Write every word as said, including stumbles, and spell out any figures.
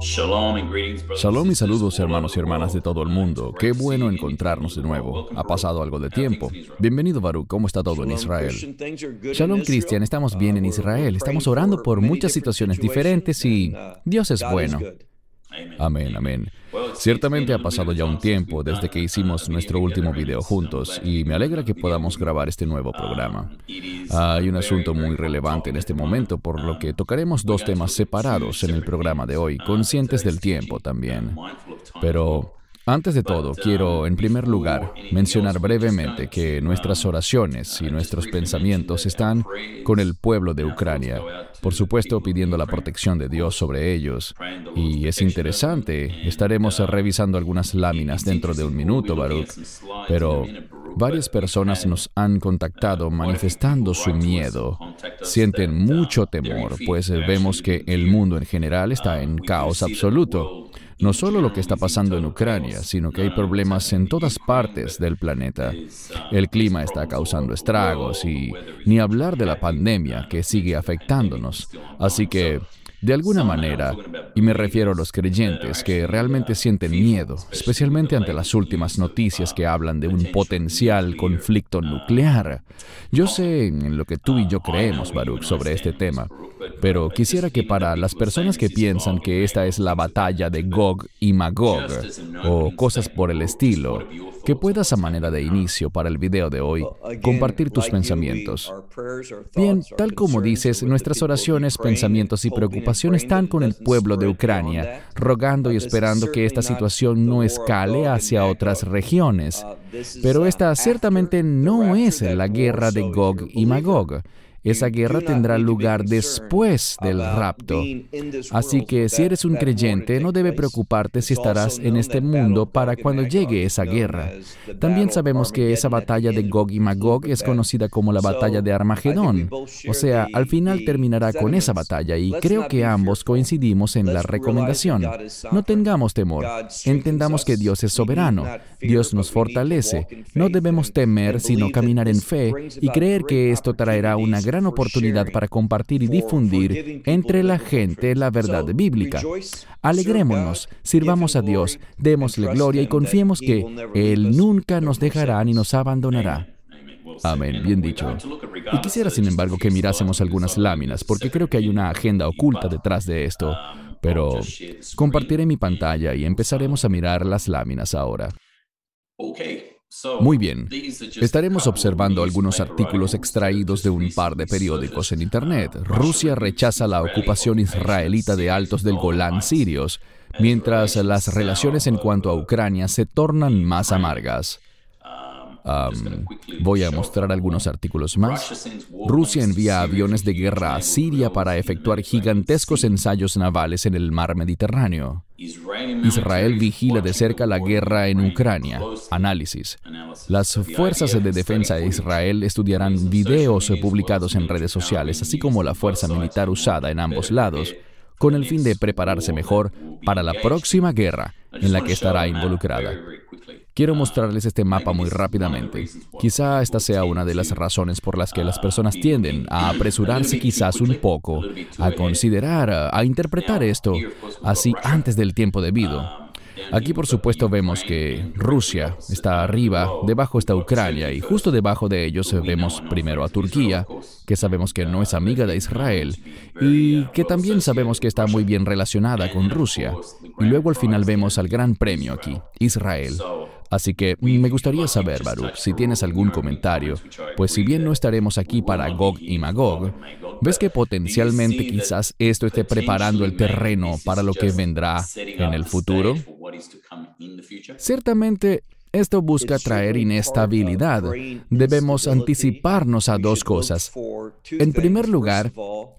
Shalom y saludos, hermanos y hermanas de todo el mundo. Qué bueno encontrarnos de nuevo. Ha pasado algo de tiempo. Bienvenido, Baruch. ¿Cómo está todo en Israel? Shalom, Cristian. Estamos bien en Israel. Estamos orando por muchas situaciones diferentes y Dios es bueno. Amén, amén. Ciertamente ha pasado ya un tiempo desde que hicimos nuestro último video juntos y me alegra que podamos grabar este nuevo programa. Hay un asunto muy relevante en este momento, por lo que tocaremos dos temas separados en el programa de hoy, conscientes del tiempo también. Pero antes de todo, quiero, en primer lugar, mencionar brevemente que nuestras oraciones y nuestros pensamientos están con el pueblo de Ucrania, por supuesto pidiendo la protección de Dios sobre ellos. Y es interesante, estaremos revisando algunas láminas dentro de un minuto, Baruch, pero varias personas nos han contactado manifestando su miedo. Sienten mucho temor, pues vemos que el mundo en general está en caos absoluto. No solo lo que está pasando en Ucrania, sino que hay problemas en todas partes del planeta. El clima está causando estragos y ni hablar de la pandemia que sigue afectándonos. Así que, de alguna manera, y me refiero a los creyentes que realmente sienten miedo, especialmente ante las últimas noticias que hablan de un potencial conflicto nuclear. Yo sé en lo que tú y yo creemos, Baruch, sobre este tema, pero quisiera que para las personas que piensan que esta es la batalla de Gog y Magog, o cosas por el estilo, que puedas a manera de inicio para el video de hoy, compartir tus pensamientos. Bien, tal como dices, nuestras oraciones, pensamientos y preocupaciones están con el pueblo de Ucrania, rogando y esperando que esta situación no escale hacia otras regiones. Pero esta ciertamente no es la guerra de Gog y Magog. Esa guerra tendrá lugar después del rapto. Así que si eres un creyente, no debe preocuparte si estarás en este mundo para cuando llegue esa guerra. También sabemos que esa batalla de Gog y Magog es conocida como la batalla de Armagedón. O sea, al final terminará con esa batalla y creo que ambos coincidimos en la recomendación. No tengamos temor. Entendamos que Dios es soberano. Dios nos fortalece. No debemos temer, sino caminar en fe y creer que esto traerá una gran gran oportunidad para compartir y difundir entre la gente la verdad bíblica. Alegrémonos, sirvamos a Dios, démosle gloria y confiemos que Él nunca nos dejará ni nos abandonará. Amén, bien dicho. Y quisiera, sin embargo, que mirásemos algunas láminas, porque creo que hay una agenda oculta detrás de esto. Pero compartiré mi pantalla y empezaremos a mirar las láminas ahora. Muy bien, estaremos observando algunos artículos extraídos de un par de periódicos en Internet. Rusia rechaza la ocupación israelita de altos del Golán sirios, mientras las relaciones en cuanto a Ucrania se tornan más amargas. Um, voy a mostrar algunos artículos más. Rusia envía aviones de guerra a Siria para efectuar gigantescos ensayos navales en el mar Mediterráneo. Israel vigila de cerca la guerra en Ucrania. Análisis. Las fuerzas de defensa de Israel estudiarán videos publicados en redes sociales, así como la fuerza militar usada en ambos lados, con el fin de prepararse mejor para la próxima guerra en la que estará involucrada. Quiero mostrarles este mapa muy rápidamente. Quizá esta sea una de las razones por las que las personas tienden a apresurarse quizás un poco, a considerar, a interpretar esto así antes del tiempo debido. Aquí, por supuesto, vemos que Rusia está arriba, debajo está Ucrania, y justo debajo de ellos vemos primero a Turquía, que sabemos que no es amiga de Israel, y que también sabemos que está muy bien relacionada con Rusia. Y luego al final vemos al gran premio aquí, Israel. Así que me gustaría saber, Baruch, si tienes algún comentario, pues si bien no estaremos aquí para Gog y Magog, ¿ves que potencialmente quizás esto esté preparando el terreno para lo que vendrá en el futuro? Ciertamente, esto busca traer inestabilidad. Debemos anticiparnos a dos cosas. En primer lugar,